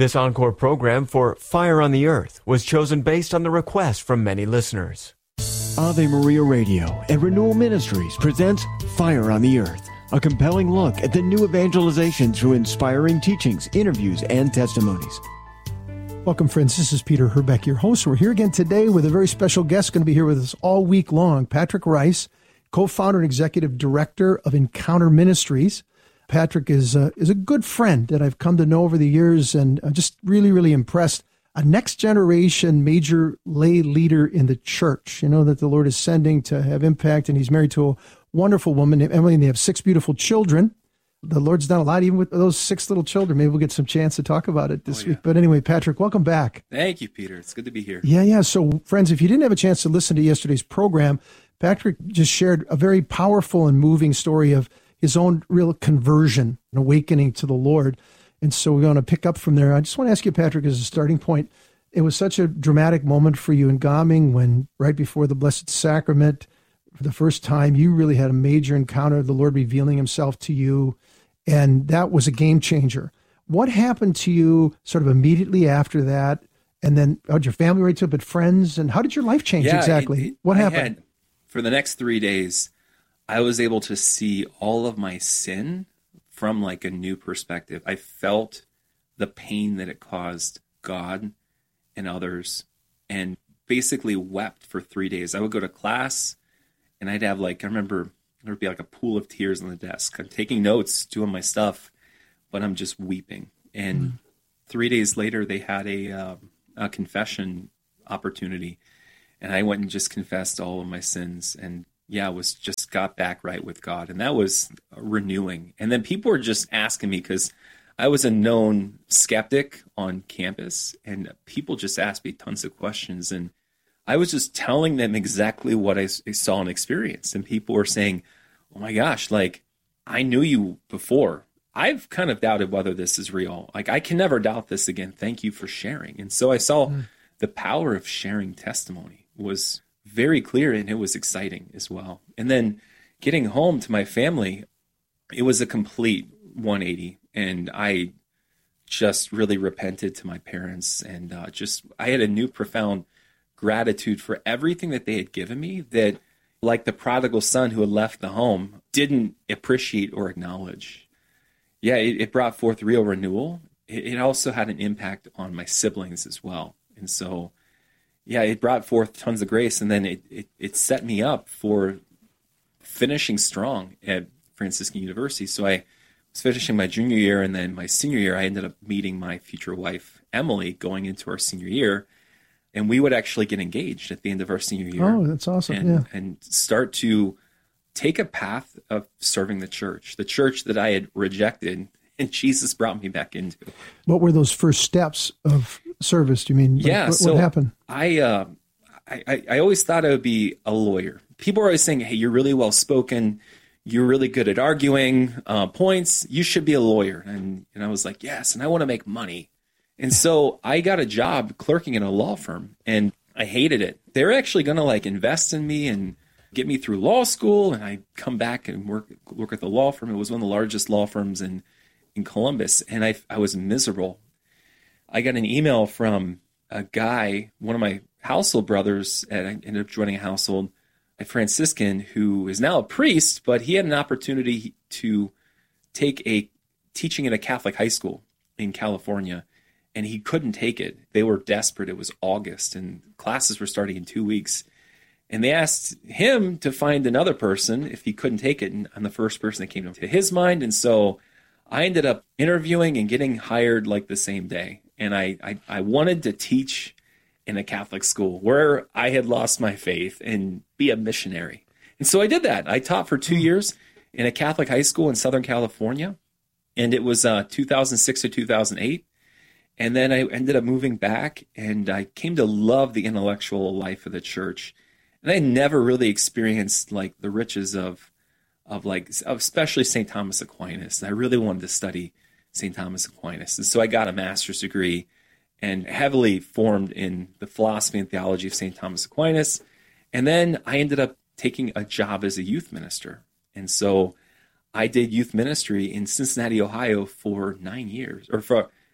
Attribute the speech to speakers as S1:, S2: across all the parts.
S1: This encore program for Fire on the Earth was chosen based on the request from many listeners. Ave Maria Radio and Renewal Ministries presents Fire on the Earth, a compelling look at the new evangelization through inspiring teachings, interviews, and testimonies.
S2: Welcome, friends. This is Peter Herbeck, your host. We're here again today with a very special guest going to be here with us all week long, Patrick Rice, co-founder and executive director of Encounter Ministries. Patrick is a good friend that I've come to know over the years, and I'm just really, really impressed. A next generation major lay leader in the church, that the Lord is sending to have impact, and he's married to a wonderful woman named Emily, and they have 6 beautiful children. The Lord's done a lot, even with those 6 little children. Maybe we'll get some chance to talk about it this week. But anyway, Patrick, welcome back.
S3: Thank you, Peter. It's good to be here.
S2: Yeah. So, friends, if you didn't have a chance to listen to yesterday's program, Patrick just shared a very powerful and moving story of his own real conversion and awakening to the Lord. And so we're going to pick up from there. I just want to ask you, Patrick, as a starting point, it was such a dramatic moment for you in Gaming when right before the Blessed Sacrament, for the first time, you really had a major encounter, the Lord revealing himself to you. And that was a game changer. What happened to you sort of immediately after that? And then how'd your family react to it, but friends? And how did your life change exactly? What happened?
S3: For the next 3 days, I was able to see all of my sin from like a new perspective. I felt the pain that it caused God and others, and basically wept for 3 days. I would go to class and I'd have I remember there would be like a pool of tears on the desk. I'm taking notes, doing my stuff, but I'm just weeping. And 3 days later, they had a confession opportunity, and I went and just confessed all of my sins, and got back right with God, and that was renewing. And then people were just asking me, because I was a known skeptic on campus, and people just asked me tons of questions, and I was just telling them exactly what I saw and experienced. And people were saying, oh my gosh, I knew you before. I've kind of doubted whether this is real. I can never doubt this again. Thank you for sharing. And so I saw the power of sharing testimony was very clear, and it was exciting as well. And then getting home to my family, it was a complete 180. And I just really repented to my parents, and I had a new profound gratitude for everything that they had given me that, like the prodigal son who had left the home, didn't appreciate or acknowledge. Yeah, it brought forth real renewal. It also had an impact on my siblings as well. And so, it brought forth tons of grace. And then it set me up for finishing strong at Franciscan University. So I was finishing my junior year, and then my senior year, I ended up meeting my future wife, Emily, going into our senior year. And we would actually get engaged at the end of our senior year.
S2: Oh, that's awesome.
S3: And start to take a path of serving the church that I had rejected, and Jesus brought me back into.
S2: What were those first steps of service? Do you mean? What happened?
S3: I always thought I would be a lawyer. People were always saying, hey, you're really well-spoken. You're really good at arguing points. You should be a lawyer. And I was like, yes, and I want to make money. And so I got a job clerking in a law firm, and I hated it. They were actually going to invest in me and get me through law school, and I come back and work at the law firm. It was one of the largest law firms in Columbus, and I was miserable. I got an email from a guy, one of my household brothers, and I ended up joining a household, a Franciscan who is now a priest, but he had an opportunity to take a teaching at a Catholic high school in California. And he couldn't take it. They were desperate. It was August, and classes were starting in 2 weeks. And they asked him to find another person if he couldn't take it. And I'm the first person that came to his mind. And so I ended up interviewing and getting hired the same day. And I wanted to teach in a Catholic school where I had lost my faith and be a missionary. And so I did that. I taught for 2 years in a Catholic high school in Southern California. And it was 2006 to 2008. And then I ended up moving back, and I came to love the intellectual life of the church. And I never really experienced the riches of especially St. Thomas Aquinas. And I really wanted to study St. Thomas Aquinas. And so I got a master's degree and heavily formed in the philosophy and theology of St. Thomas Aquinas. And then I ended up taking a job as a youth minister. And so I did youth ministry in Cincinnati, Ohio for 9 years, or for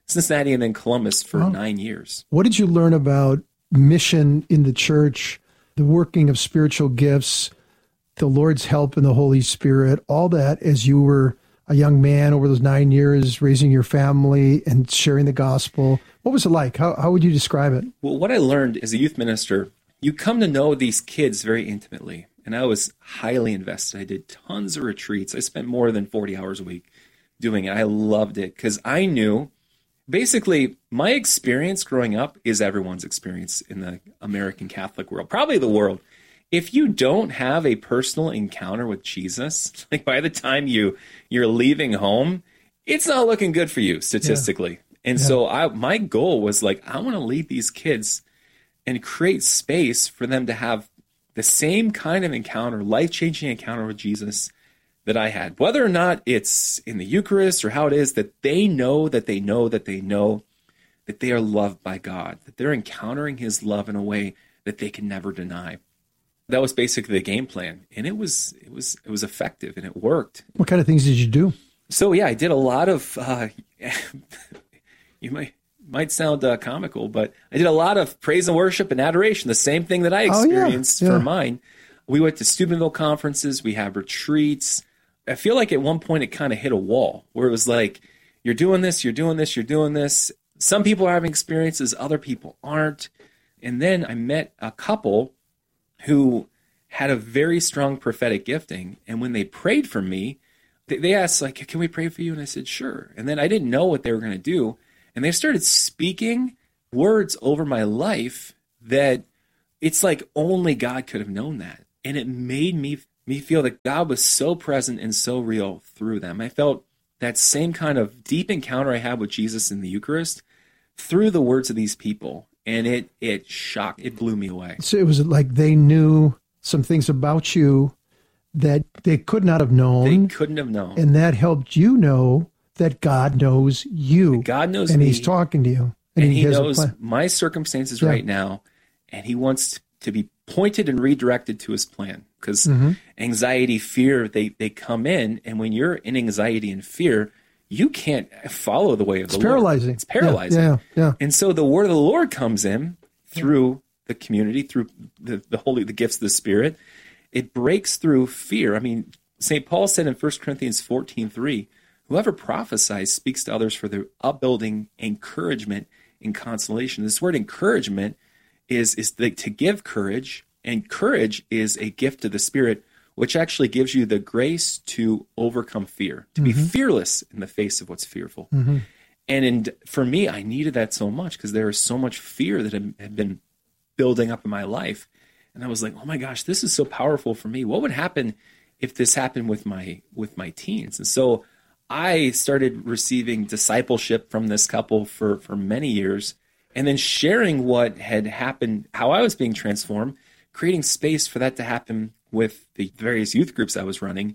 S3: Cincinnati and then Columbus for 9 years.
S2: What did you learn about mission in the church, the working of spiritual gifts, the Lord's help in the Holy Spirit, all that as you were a young man over those 9 years, raising your family and sharing the gospel? What was it like? How would you describe it?
S3: Well, what I learned as a youth minister, you come to know these kids very intimately. And I was highly invested. I did tons of retreats. I spent more than 40 hours a week doing it. I loved it because I knew, basically, my experience growing up is everyone's experience in the American Catholic world, probably the world. If you don't have a personal encounter with Jesus, like by the time you're leaving home, it's not looking good for you statistically. Yeah. And so my goal was like, I want to lead these kids and create space for them to have the same kind of encounter, life-changing encounter with Jesus that I had. Whether or not it's in the Eucharist or how it is, that they know that they know that they know that they are loved by God, that they're encountering his love in a way that they can never deny. That was basically the game plan, and it was effective, and it worked.
S2: What kind of things did you do?
S3: So yeah, I did a lot of. You might sound comical, but I did a lot of praise and worship and adoration. The same thing that I experienced for mine. We went to Steubenville conferences. We had retreats. I feel like at one point it kind of hit a wall where it was like, you're doing this, you're doing this, you're doing this. Some people are having experiences, other people aren't. And then I met a couple who had a very strong prophetic gifting. And when they prayed for me, they asked, like, can we pray for you? And I said, sure. And then I didn't know what they were going to do. And they started speaking words over my life that it's like only God could have known that. And it made me feel that God was so present and so real through them. I felt that same kind of deep encounter I had with Jesus in the Eucharist through the words of these people. And it shocked, it blew me away.
S2: So it was like they knew some things about you that they could not have known.
S3: They couldn't have known.
S2: And that helped you know that God knows you.
S3: God knows
S2: and
S3: me.
S2: And he's talking to you.
S3: And he knows my circumstances right now. And he wants to be pointed and redirected to his plan. Because anxiety, fear, they come in. And when you're in anxiety and fear, you can't follow the way of the Lord.
S2: Paralyzing.
S3: It's paralyzing.
S2: Yeah.
S3: And so the word of the Lord comes in through the community, through the gifts of the Spirit. It breaks through fear. I mean, St. Paul said in 1 Corinthians 14:3, whoever prophesies speaks to others for their upbuilding, encouragement, and consolation. This word encouragement is to give courage, and courage is a gift of the Spirit, which actually gives you the grace to overcome fear, to be fearless in the face of what's fearful. And for me, I needed that so much because there is so much fear that had been building up in my life. And I was like, oh my gosh, this is so powerful for me. What would happen if this happened with my teens? And so I started receiving discipleship from this couple for many years, and then sharing what had happened, how I was being transformed, creating space for that to happen with the various youth groups I was running.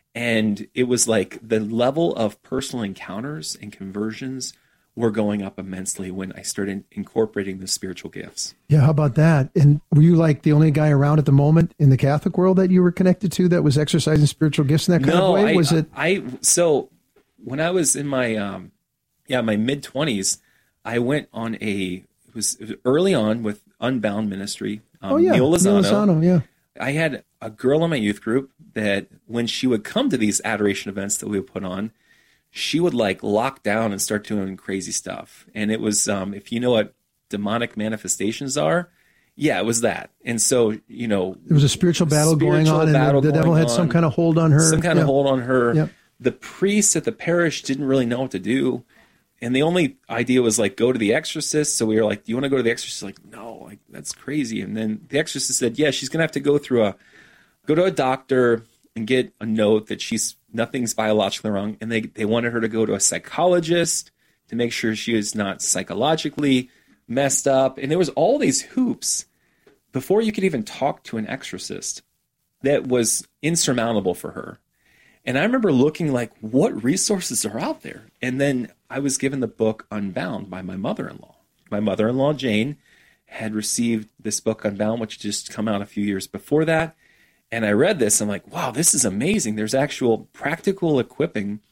S3: And it was like the level of personal encounters and conversions were going up immensely when I started incorporating the spiritual gifts.
S2: Yeah, how about that? And were you like the only guy around at the moment in the Catholic world that you were connected to that was exercising spiritual gifts in that kind of way?
S3: So when I was in my my mid-20s, I went on it was early on with Unbound Ministry. Neil Lozano.
S2: Yeah.
S3: I had a girl in my youth group that when she would come to these adoration events that we would put on, she would like lock down and start doing crazy stuff. And it was, if you know what demonic manifestations are, it was that. And so, there was
S2: a spiritual battle going on, and the devil had some kind of hold on her.
S3: Yep. The priests at the parish didn't really know what to do. And the only idea was like, go to the exorcist. So we were like, do you want to go to the exorcist? Like, no, like that's crazy. And then the exorcist said, yeah, she's going to have to go to a doctor and get a note that nothing's biologically wrong. And they wanted her to go to a psychologist to make sure she is not psychologically messed up. And there was all these hoops before you could even talk to an exorcist that was insurmountable for her. And I remember looking like, what resources are out there? And then I was given the book Unbound by my mother-in-law. My mother-in-law, Jane, had received this book Unbound, which had just come out a few years before that. And I read this. I'm like, wow, this is amazing. There's actual practical equipping. And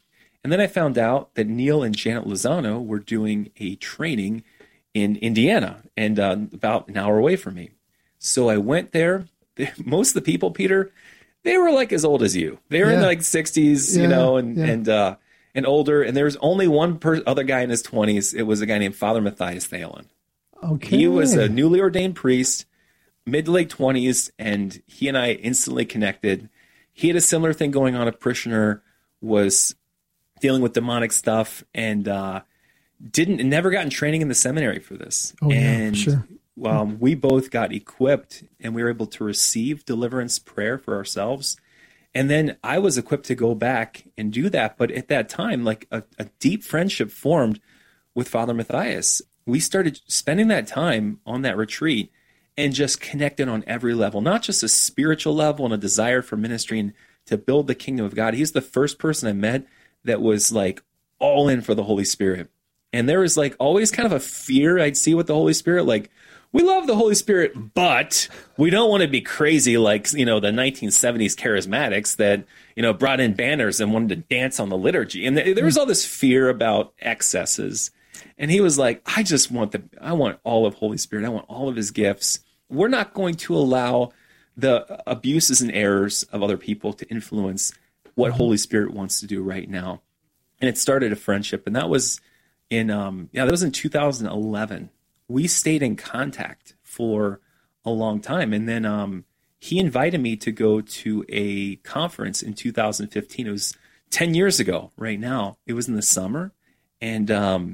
S3: And then I found out that Neil and Janet Lozano were doing a training in Indiana and about an hour away from me. So I went there. Most of the people, Peter, they were like as old as you. They were in like 60s, and older. And there was only one other guy in his 20s. It was a guy named Father Matthias Thelen.
S2: Okay.
S3: He was a newly ordained priest, mid to late 20s, and he and I instantly connected. He had a similar thing going on. A parishioner was dealing with demonic stuff and never gotten training in the seminary for this.
S2: Oh,
S3: and
S2: yeah, sure.
S3: We both got equipped, and we were able to receive deliverance prayer for ourselves. And then I was equipped to go back and do that. But at that time, like a deep friendship formed with Father Matthias. We started spending that time on that retreat and just connected on every level, not just a spiritual level and a desire for ministry and to build the kingdom of God. He's the first person I met that was like all in for the Holy Spirit. And there was like always kind of a fear I'd see with the Holy Spirit. Like, we love the Holy Spirit, but we don't want to be crazy like, the 1970s charismatics that, brought in banners and wanted to dance on the liturgy. And there was all this fear about excesses. And he was like, I want all of Holy Spirit. I want all of his gifts. We're not going to allow the abuses and errors of other people to influence what Holy Spirit wants to do right now. And it started a friendship. And that was in 2011. We stayed in contact for a long time. And then he invited me to go to a conference in 2015. It was 10 years ago right now. It was in the summer. And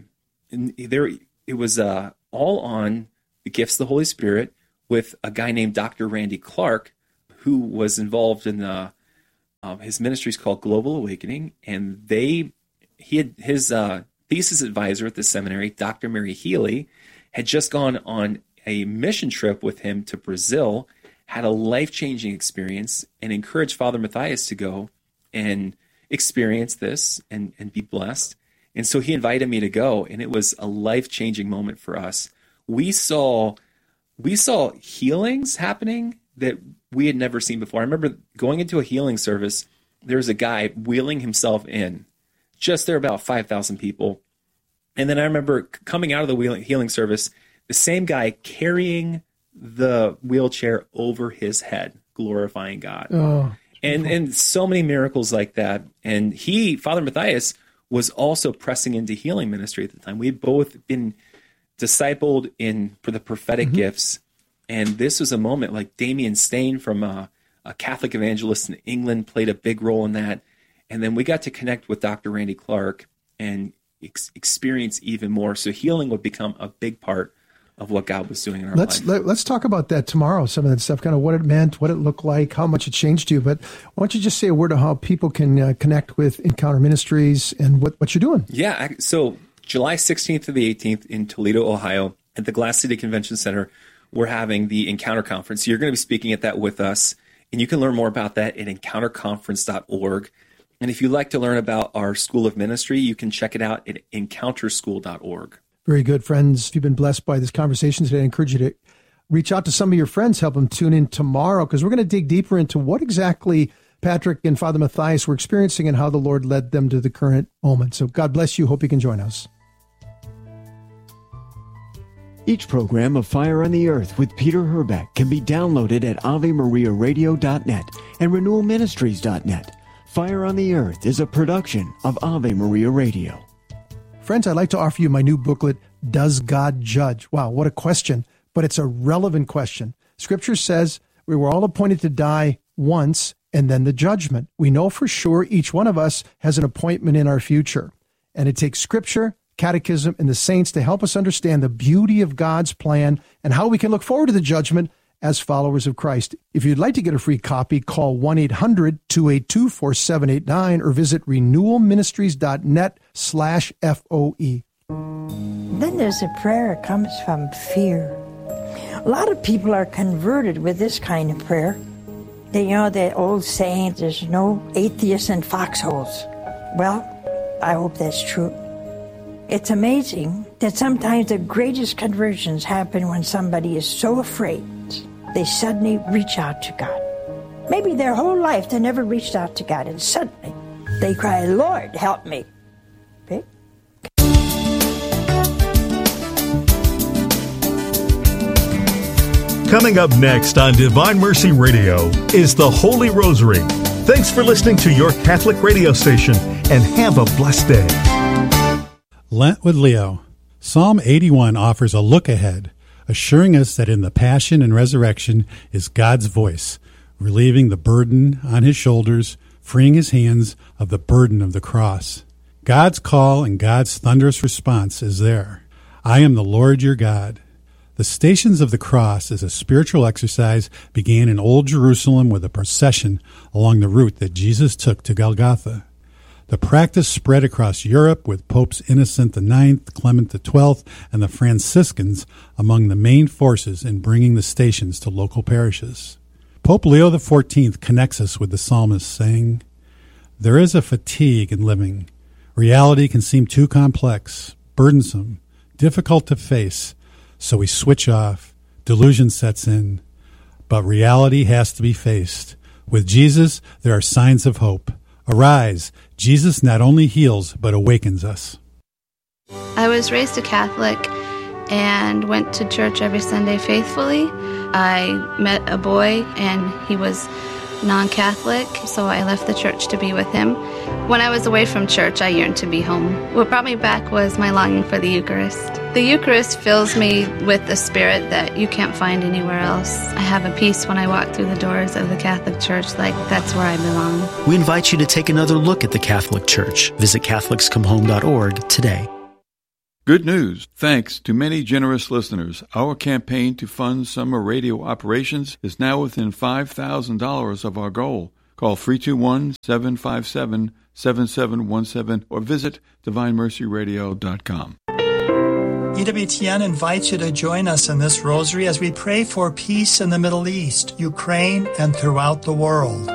S3: it was all on the gifts of the Holy Spirit with a guy named Dr. Randy Clark, who was involved in his ministry is called Global Awakening. And he had his thesis advisor at the seminary, Dr. Mary Healy, had just gone on a mission trip with him to Brazil, had a life-changing experience, and encouraged Father Matthias to go and experience this and be blessed. And so he invited me to go, and it was a life-changing moment for us. We saw healings happening that we had never seen before. I remember going into a healing service. There was a guy wheeling himself in. Just there, about 5,000 people. And then I remember coming out of the healing service, the same guy carrying the wheelchair over his head, glorifying God. Oh, and so many miracles like that. And Father Matthias, was also pressing into healing ministry at the time. We had both been discipled for the prophetic gifts. And this was a moment like Damien Stain from a Catholic evangelist in England played a big role in that. And then we got to connect with Dr. Randy Clark and experience even more. So healing would become a big part of what God was doing in our life.
S2: Let's talk about that tomorrow, some of that stuff, kind of what it meant, what it looked like, how much it changed you. But why don't you just say a word of how people can connect with Encounter Ministries and what you're doing?
S3: Yeah, so July 16th to the 18th in Toledo, Ohio, at the Glass City Convention Center, we're having the Encounter Conference. You're going to be speaking at that with us, and you can learn more about that at encounterconference.org. And if you'd like to learn about our School of Ministry, you can check it out at encounterschool.org.
S2: Very good, friends. If you've been blessed by this conversation today, I encourage you to reach out to some of your friends, help them tune in tomorrow, because we're going to dig deeper into what exactly Patrick and Father Matthias were experiencing and how the Lord led them to the current moment. So God bless you. Hope you can join us.
S1: Each program of Fire on the Earth with Peter Herbeck can be downloaded at AveMariaRadio.net and RenewalMinistries.net. Fire on the Earth is a production of Ave Maria Radio.
S2: Friends, I'd like to offer you my new booklet, Does God Judge? Wow, what a question, but it's a relevant question. Scripture says we were all appointed to die once and then the judgment. We know for sure each one of us has an appointment in our future. And it takes Scripture, Catechism, and the saints to help us understand the beauty of God's plan and how we can look forward to the judgment as followers of Christ. If you'd like to get a free copy, call 1-800-282-4789 or visit renewalministries.net/FOE.
S4: Then there's a prayer that comes from fear. A lot of people are converted with this kind of prayer. They know that old saying, there's no atheists in foxholes. Well, I hope that's true. It's amazing that sometimes the greatest conversions happen when somebody is so afraid they suddenly reach out to God. Maybe their whole life they never reached out to God, and suddenly they cry, Lord, help me.
S5: Coming up next on Divine Mercy Radio is the Holy Rosary. Thanks for listening to your Catholic radio station, and have a blessed day.
S6: Lent with Leo. Psalm 81 offers a look ahead, assuring us that in the Passion and Resurrection is God's voice, relieving the burden on his shoulders, freeing his hands of the burden of the cross. God's call and God's thunderous response is there. I am the Lord your God. The Stations of the Cross as a spiritual exercise began in Old Jerusalem with a procession along the route that Jesus took to Golgotha. The practice spread across Europe with Popes Innocent IX, Clement XII, and the Franciscans among the main forces in bringing the stations to local parishes. Pope Leo XIV connects us with the psalmist, saying, "There is a fatigue in living. Reality can seem too complex, burdensome, difficult to face, so we switch off, delusion sets in. But reality has to be faced. With Jesus, there are signs of hope. Arise, Jesus not only heals, but awakens us."
S7: I was raised a Catholic and went to church every Sunday faithfully. I met a boy and he was non-Catholic, so I left the church to be with him. When I was away from church, I yearned to be home. What brought me back was my longing for the Eucharist. The Eucharist fills me with the spirit that you can't find anywhere else. I have a peace when I walk through the doors of the Catholic Church, like that's where I belong.
S8: We invite you to take another look at the Catholic Church. Visit CatholicsComeHome.org today.
S9: Good news. Thanks to many generous listeners, our campaign to fund summer radio operations is now within $5,000 of our goal. Call 321-757-7717 or visit DivineMercyRadio.com.
S10: EWTN invites you to join us in this rosary as we pray for peace in the Middle East, Ukraine, and throughout the world.